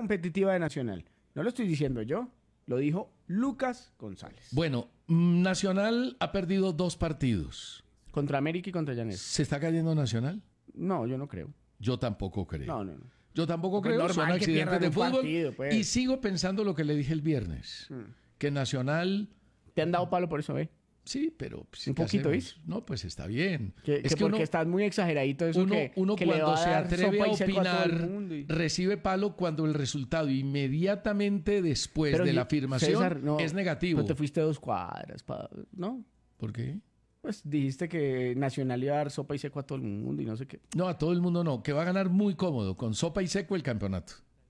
competitiva de Nacional. No lo estoy diciendo yo, lo dijo Lucas González. Bueno, Nacional ha perdido 2 partidos. Contra América y contra Llanes. ¿Se está cayendo Nacional? No, yo no creo. Yo tampoco creo. No. Yo tampoco Pues creo, normal son que accidentes pierdan de un fútbol. partido, pues. Y sigo pensando lo que le dije el viernes. Que Nacional... ¿Te han dado palo por eso, Sí, pero... pues, Un ¿qué poquito, hacemos? No, pues está bien. Que porque estás muy exageradito eso uno que le cuando va se dar atreve a sopa y seco todo el opinar mundo y- recibe palo cuando el resultado inmediatamente después Pero de la yo- afirmación César, no, es negativo. Pero te fuiste 2 cuadras, ¿no? ¿Por qué? Pues dijiste que Nacional iba a dar sopa y seco a todo el mundo y no sé qué. No, a todo el mundo no. Que va a ganar muy cómodo, con sopa y seco el campeonato.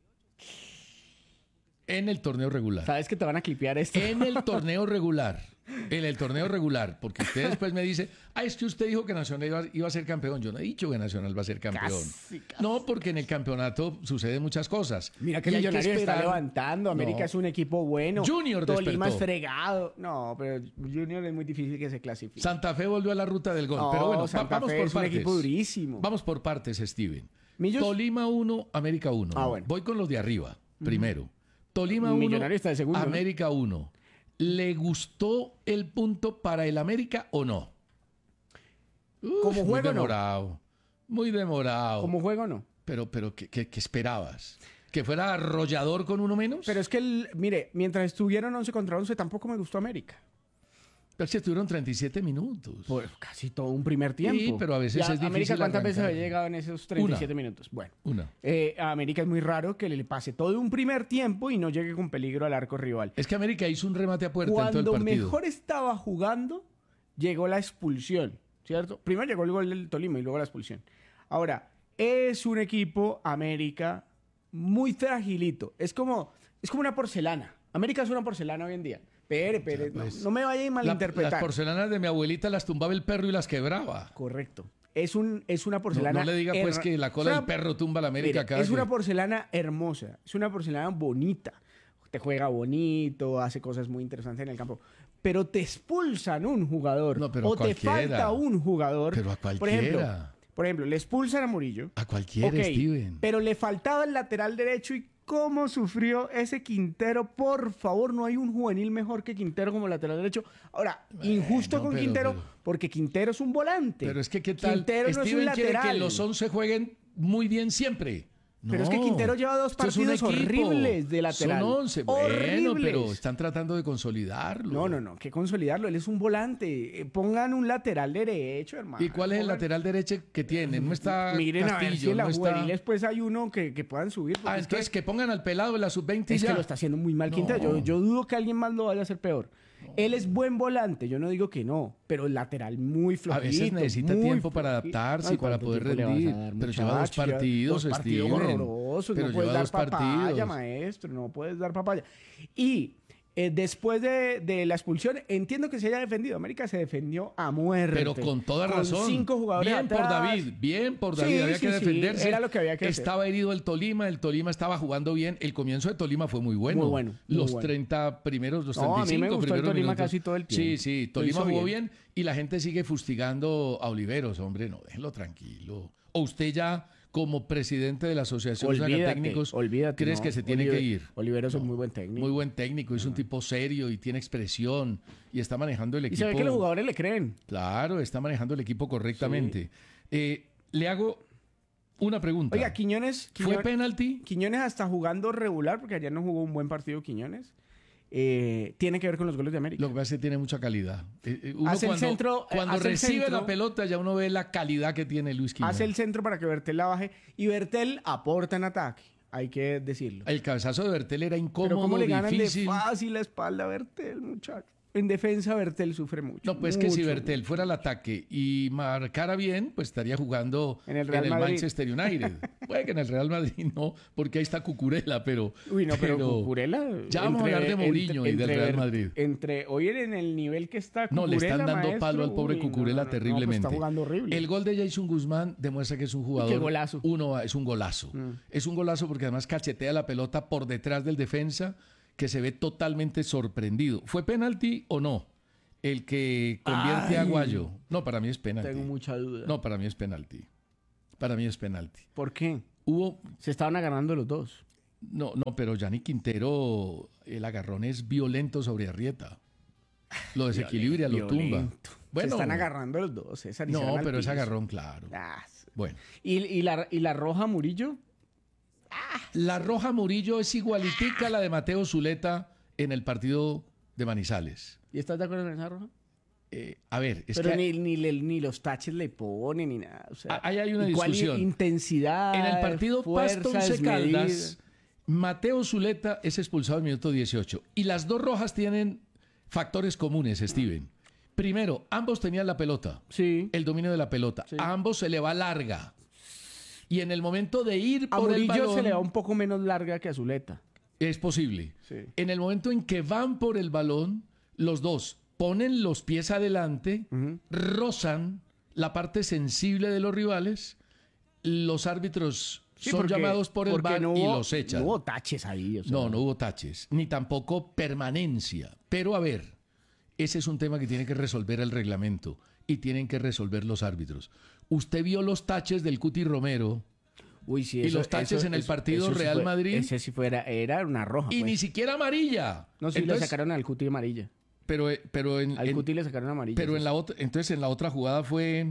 En el torneo regular. Sabes que te van a clipear esto. En el torneo regular. En el torneo regular. Porque usted después me dice, es que usted dijo que Nacional iba a ser campeón. Yo no he dicho que Nacional va a ser campeón. Casi. No, porque en el campeonato suceden muchas cosas. Mira que Y hay Millonario está esperar. levantando. América No. es un equipo bueno. Junior Tolima es despertó. fregado. No, pero Junior es muy difícil que se clasifique. Santa Fe volvió a la ruta del gol. No, Pero bueno, Santa vamos Fe por es un partes. equipo durísimo. Vamos por partes, Steven. ¿Millos? Tolima 1, América 1. Ah, bueno. Voy con los de arriba, primero. Tolima 1, Millonario está de segundo, ¿no? América 1. ¿Le gustó el punto para el América o no? Como Muy juego, no. demorado. Muy demorado. Como juego, no. Pero ¿qué esperabas? ¿Que fuera arrollador con uno menos? Pero es que, mire, mientras estuvieron 11 contra 11, tampoco me gustó América. Pero si estuvieron 37 minutos. Pues casi todo un primer tiempo. Sí, pero a veces Ya, es difícil América, ¿cuántas veces arrancar? había llegado en esos 37 minutos? Bueno. Una. A América es muy raro que le pase todo un primer tiempo y no llegue con peligro al arco rival. Es que América hizo un remate a puerta en todo el Cuando partido. mejor estaba jugando, llegó la expulsión, ¿cierto? Primero llegó el gol del Tolima y luego la expulsión. Ahora, es un equipo, América, muy fragilito. Es como una porcelana. América es una porcelana hoy en día. Pere, pues, no me vaya a malinterpretar. Las porcelanas de mi abuelita las tumbaba el perro y las quebraba. Correcto. Es una porcelana... No le diga pues que la cola del perro tumba la América Mire, cada es una que- porcelana hermosa. Es una porcelana bonita. Te juega bonito, hace cosas muy interesantes en el campo. Pero te expulsan un jugador. No, pero o a te cualquiera. falta un jugador. Pero a cualquiera. Por ejemplo, le expulsan a Murillo. A cualquiera, Ok, Steven. pero le faltaba el lateral derecho y cómo sufrió ese Quintero. Por favor, no hay un juvenil mejor que Quintero como lateral derecho. Ahora, injusto con pero- Quintero, pero- porque Quintero es un volante. Pero es que ¿qué tal? Quintero no es un Steven quiere lateral. que los 11 jueguen muy bien siempre. Pero es que Quintero lleva 2 esto es un partidos equipo. horribles de lateral. Son 11. Bueno, Horribles. pero están tratando de consolidarlo. No, que consolidarlo. Él es un volante. Pongan un lateral derecho, hermano. ¿Y cuál es el Pongan- lateral derecho que tienen? No está Miren a ver si Castillo, en la no está... juveniles pues hay uno que puedan subir. porque es entonces que pongan al pelado de la sub-20 y Es ya. que lo está haciendo muy mal No. Quintero. Yo dudo que alguien más lo vaya a hacer peor. Él es buen volante, yo no digo que no, pero el lateral muy A flojito. veces necesita muy tiempo para flojito. adaptarse Ay, y para ¿cuánto poder tiempo le vas a rendir. dar, Pero lleva 2 muchacho? partidos, Dos partidos Steven. horrorosos. Pero No puedes lleva dar 2 papaya, partidos. maestro. No puedes dar papaya. Y después de la expulsión, entiendo que se haya defendido. América se defendió a muerte. Pero con toda razón. Con 5 jugadores Bien por atrás. David, bien por David. Sí, había que sí, sí, defenderse. era lo que había que hacer. Estaba herido el Tolima estaba jugando bien. El comienzo de Tolima fue muy bueno. Muy bueno, muy Los bueno. 30 primeros, los No, a mí 35 me gustó el primeros Tolima minutos. casi todo el tiempo. Sí, Lo Tolima hizo jugó bien. bien y la gente sigue fustigando a Oliveros. Hombre, no, déjenlo tranquilo. O usted ya, como presidente de la Asociación de Técnicos, ¿crees no. que se tiene que ir? Oliveros es muy buen técnico. Muy buen técnico, es un tipo serio y tiene expresión y está manejando el Y equipo. se ve que los jugadores le creen. Claro, está manejando el equipo correctamente. Le hago una pregunta. Oiga, Quiñones... ¿Fue penalti? Quiñones hasta jugando regular, porque ayer no jugó un buen partido Quiñones. Tiene que ver con los goles de América. Lo que pasa es que tiene mucha calidad. Uno Hace el cuando, centro, cuando hace el recibe centro. la pelota ya uno ve la calidad que tiene Luis Quiñones. Hace el centro para que Bertel la baje. Y Bertel aporta en ataque. Hay que decirlo. El cabezazo de Bertel era Pero incómodo, cómo le ganan difícil. de fácil la espalda a Bertel, muchacho. En defensa, Bertel sufre mucho. No, pues que si mucho. Bertel fuera al ataque y marcara bien, pues estaría jugando En el Real Madrid. Manchester United. Puede que en el Real Madrid no, porque ahí está Cucurella, pero... Uy, no, pero Cucurella... Ya vamos a hablar de Mourinho y del Real Madrid. Hoy en el nivel que está No, Cucurella, le están dando maestro, palo al pobre uy, Cucurella no, terriblemente. pues está jugando horrible. El gol de Jason Guzmán demuestra que es un jugador. Qué golazo. Es un golazo. Es un golazo porque además cachetea la pelota por detrás del defensa que se ve totalmente sorprendido. ¿Fue penalti o no? El que convierte a Ay. Aguayo. No, para mí es penalti. Tengo mucha duda. No, para mí es penalti. Para mí es penalti. ¿Por qué? Hubo... Se estaban agarrando los dos. No, pero Gianni Quintero, el agarrón es violento sobre Arrieta. Lo desequilibra, lo tumba. Violento. Bueno, se están agarrando los dos, César. Y se no, van al pero es piso. agarrón, claro. Ah, Bueno, ¿Y la roja Murillo? la roja Murillo es igualitica a la de Mateo Zuleta en el partido de Manizales. ¿Y estás de acuerdo con esa roja? A ver, es Pero que ni los taches le ponen ni nada. O sea, ahí hay una igual discusión. Intensidad. En el partido fuerza, Pasto Once desmedida. Caldas, Mateo Zuleta es expulsado en el minuto 18. Y las dos rojas tienen factores comunes, Steven. Primero, ambos tenían la pelota, Sí. el dominio de la pelota. Sí. A ambos se le va larga. Y en el momento de ir A por el Murillo balón, se le va un poco menos larga que a Zuleta. es posible. Sí. En el momento en que van por el balón, los dos ponen los pies adelante, rozan la parte sensible de los rivales, los árbitros Sí, son llamados por el porque VAR no y hubo- los echan. No hubo taches ahí. O sea. No hubo taches, ni tampoco permanencia. Pero a ver, ese es un tema que tiene que resolver el reglamento y tienen que resolver los árbitros. Usted vio los taches del Cuti Romero Uy, sí, y los taches en el partido sí Real fue- Madrid. Ese sí era una roja. y pues. ni siquiera amarilla. No, sí, le Entonces, sacaron al Cuti amarilla. pero Al Cuti le sacaron amarilla. pero sí, en la otra, entonces en la otra jugada fue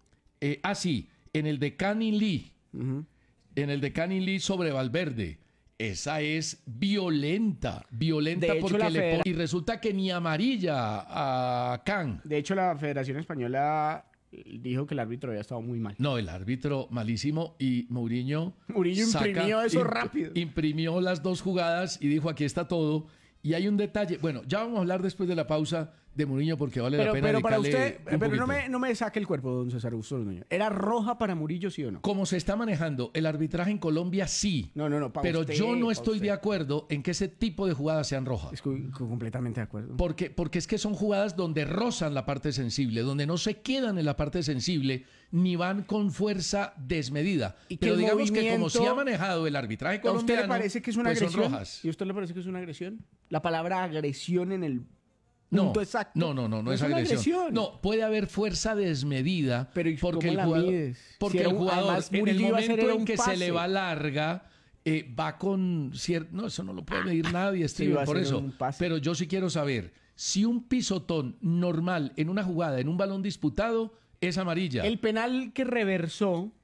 sí, en el de Canning Lee. Ujú. En el de Canning Lee sobre Valverde. Esa es violenta De hecho, porque la le federa- y resulta que ni amarilla a Can. De hecho, la Federación Española dijo que el árbitro había estado muy mal. No, el árbitro malísimo y Mourinho Murillo imprimió eso rápido. Imprimió las dos jugadas y dijo aquí está todo. Y hay un detalle, bueno, ya vamos a hablar después de la pausa de Mourinho porque vale la pena Pero para dedicarle usted, un pero poquito. no me saque el cuerpo, don César Augusto Londoño. ¿Era roja para Murillo, sí o no? Como se está manejando el arbitraje en Colombia, sí. No, para Pero usted, yo no pa' estoy usted. de acuerdo en que ese tipo de jugadas sean rojas. Estoy completamente de acuerdo. Porque es que son jugadas donde rozan la parte sensible, donde no se quedan en la parte sensible ni van con fuerza desmedida. Y que Pero el digamos que como movimiento- se ha manejado el arbitraje ¿A usted colombiano, le parece que es una pues son agresión? rojas. ¿Y a usted le parece que es una agresión? La palabra agresión en el No, punto exacto. no es una agresión. No, puede haber fuerza desmedida Pero ¿y porque cómo el la jugador, mides? porque Si el era jugador además, en el Murillo iba a hacer momento era en un que se pase. le va larga va con cierto... No, eso no lo puede medir nadie, Sí, iba Steven, a por hacer eso. un pase. Pero yo sí quiero saber, si un pisotón normal en una jugada, en un balón disputado, es amarilla. El penal que reversó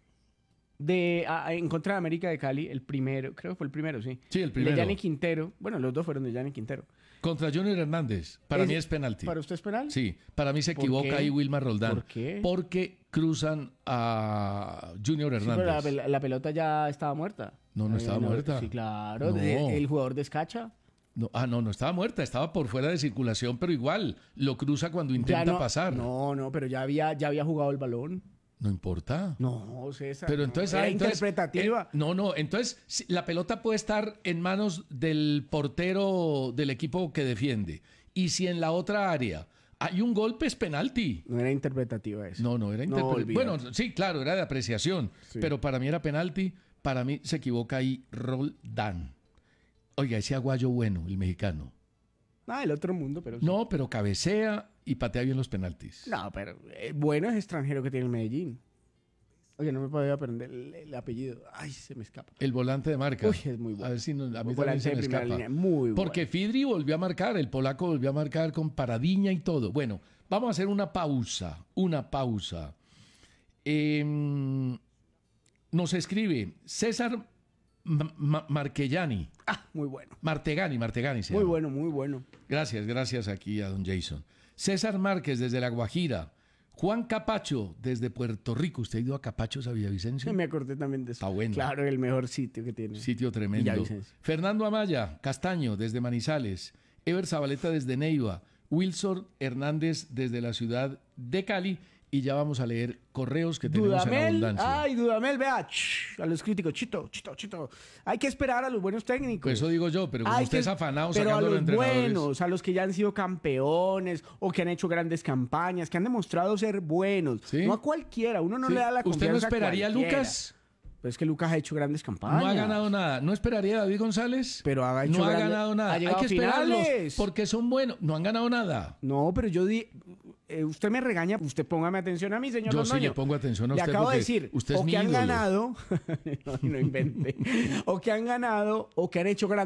en contra de América de Cali, el primero, creo que fue el primero, sí. Sí, el primero. De Gianni Quintero. Bueno, los dos fueron de Gianni Quintero. Contra Junior Hernández. Para mí es penalti. ¿Para usted es penal? Sí, para mí se ¿Por equivoca qué? ahí Wilmar Roldán. ¿Por qué? Porque cruzan a Junior Sí, pero Hernández. la pelota ya estaba muerta. No estaba muerta. Sí, claro. No. El jugador descacha. No estaba muerta, estaba por fuera de circulación, pero igual lo cruza cuando Ya intenta no, pasar. No, pero ya había jugado el balón. No importa. No, César. Pero no, entonces, era entonces, interpretativa. entonces la pelota puede estar en manos del portero del equipo que defiende. Y si en la otra área hay un golpe, es penalti. No era interpretativa eso. No era olvídate. Bueno, sí, claro, era de apreciación. Sí. Pero para mí era penalti. Para mí se equivoca ahí Roldán. Oiga, ese aguayo bueno, el mexicano. El otro mundo, pero sí. No, pero cabecea y patea bien los penaltis. No, pero bueno es extranjero que tiene el Medellín. Oye, no me podía aprender el apellido. Ay, se me escapa. El volante de marca. Uy, es muy bueno. A ver si a mí también Volante se de me primera escapa. línea, muy Porque Fidri volvió a marcar, el polaco volvió a marcar con paradiña y todo. Bueno, vamos a hacer una pausa. Nos escribe César Marquellani. Muy bueno. Martegani se Muy llama. bueno, muy bueno. Gracias aquí a don Jason. César Márquez desde La Guajira. Juan Capacho desde Puerto Rico. ¿Usted ha ido a Capachos a Villavicencio? Me acordé también de eso. Está bueno. Claro, el mejor sitio que tiene. Sitio tremendo. Villavicencio. Fernando Amaya, Castaño, desde Manizales. Ever Zabaleta, desde Neiva. Wilson Hernández, desde la ciudad de Cali. Y ya vamos a leer correos que tenemos en Dudamel, abundancia. Dudamel, vea, a los críticos, Chito. Hay que esperar a los buenos técnicos. Pues eso digo yo, pero como Hay usted que- es afanado pero a sacando a los los entrenadores. buenos, a los que ya han sido campeones o que han hecho grandes campañas, que han demostrado ser buenos. ¿Sí? No a cualquiera, uno no Sí. le da la confianza. ¿Usted no a esperaría a cualquiera. Lucas? Pero es que Lucas ha hecho grandes campañas. No ha ganado nada. ¿No esperaría a David González? Pero ha hecho no ha grande- ganado nada. ha Hay llegado que a esperarlos finales. porque son buenos. No han ganado nada. No, pero usted me regaña, usted póngame atención a mí, señor Yo Londoño. sí le pongo atención a Le usted acabo de porque decir, usted es o mi que han ídolo. ganado, no invente, o que han ganado, o que han hecho grandes